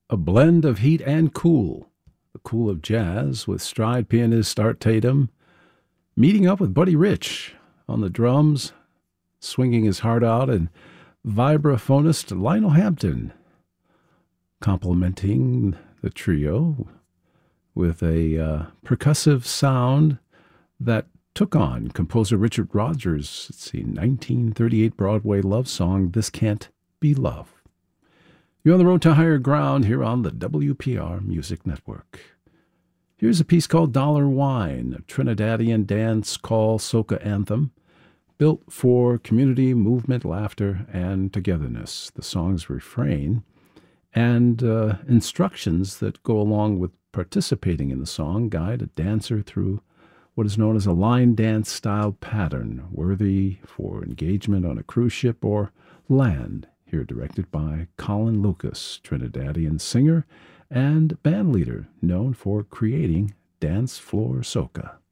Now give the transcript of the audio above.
A blend of heat and cool. The cool of jazz with stride pianist Art Tatum meeting up with Buddy Rich on the drums, swinging his heart out, and vibraphonist Lionel Hampton complementing the trio with a percussive sound that took on composer Richard Rodgers' 1938 Broadway love song, This Can't Be Love. You're on the road to higher ground here on the WPR Music Network. Here's a piece called Dollar Wine, a Trinidadian dance call soca anthem built for community, movement, laughter, and togetherness. The song's refrain and instructions that go along with participating in the song guide a dancer through what is known as a line dance style pattern, worthy for engagement on a cruise ship or land. Here directed by Colin Lucas, Trinidadian singer and band leader known for creating dance floor soca.